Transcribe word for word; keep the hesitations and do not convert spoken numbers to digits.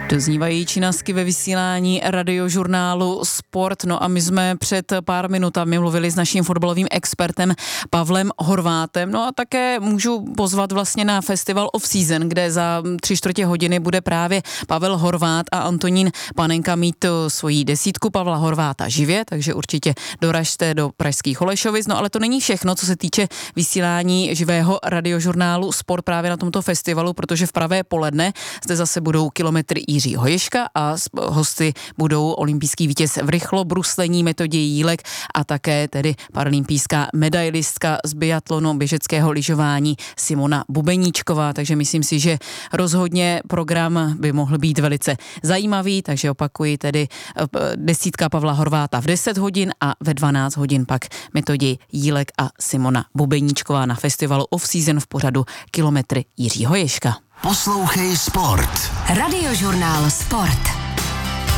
Doznívají činasky ve vysílání radiožurnálu Sport. No a my jsme před pár minutami mluvili s naším fotbalovým expertem Pavlem Horvátem. No a také můžu pozvat vlastně na festival Off Season, kde za tři čtvrtě hodiny bude právě Pavel Horvát a Antonín Panenka mít svoji desítku Pavla Horváta živě, takže určitě doražte do pražských Holešovic. No ale to není všechno, co se týče vysílání živého radiožurnálu Sport právě na tomto festivalu, protože v pravé poledne zde zase budou kilometry Jiřího Ježka a hosty budou olympijský vítěz v rychlobruslení Metoděj Jílek a také tedy paralympijská medailistka z biatlonu běžeckého lyžování Simona Bubeníčková, takže myslím si, že rozhodně program by mohl být velice zajímavý, takže opakuji tedy desítka Pavla Horváta v deset hodin a ve dvanáct hodin pak Metoděj Jílek a Simona Bubeníčková na festivalu Off Season v pořadu Kilometry Jiřího Ježka. Poslouchej Sport. Radiožurnál Sport.